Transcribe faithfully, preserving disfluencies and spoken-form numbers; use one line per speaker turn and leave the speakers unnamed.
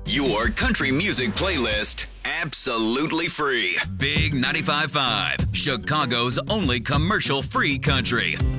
Your country music playlist, absolutely free. Big ninety-five point five, Chicago's only commercial-free country.